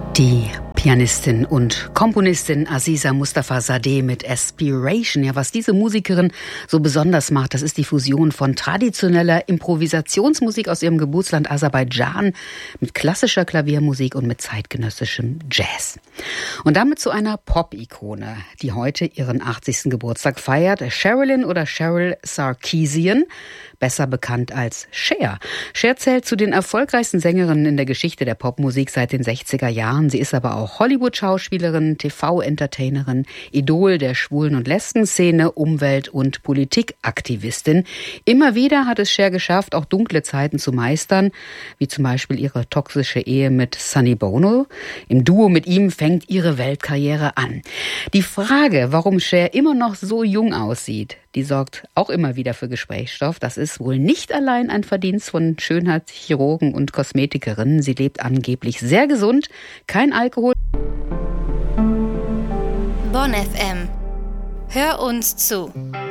Die Pianistin und Komponistin Aziza Mustafa Zadeh mit Aspiration. Ja, was diese Musikerin so besonders macht, das ist die Fusion von traditioneller Improvisationsmusik aus ihrem Geburtsland Aserbaidschan mit klassischer Klaviermusik und mit zeitgenössischem Jazz. Und damit zu einer Pop-Ikone, die heute ihren 80. Geburtstag feiert. Sherilyn oder Cheryl Sarkisian, besser bekannt als Cher. Cher zählt zu den erfolgreichsten Sängerinnen in der Geschichte der Popmusik seit den 60er Jahren. Sie ist aber auch Hollywood-Schauspielerin, TV-Entertainerin, Idol der Schwulen- und Lesben-Szene, Umwelt- und Politikaktivistin. Immer wieder hat es Cher geschafft, auch dunkle Zeiten zu meistern, wie zum Beispiel ihre toxische Ehe mit Sonny Bono. Im Duo mit ihm fängt ihre Weltkarriere an. Die Frage, warum Cher immer noch so jung aussieht, die sorgt auch immer wieder für Gesprächsstoff. Das ist wohl nicht allein ein Verdienst von Schönheitschirurgen und Kosmetikerinnen. Sie lebt angeblich sehr gesund, kein Alkohol. Bonn FM. Hör uns zu.